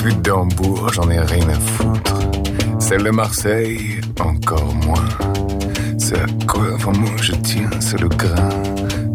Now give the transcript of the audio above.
Puis d'Hambourg, j'en ai rien à foutre. Celle de Marseille, encore moins. C'est à quoi vraiment je tiens, c'est le grain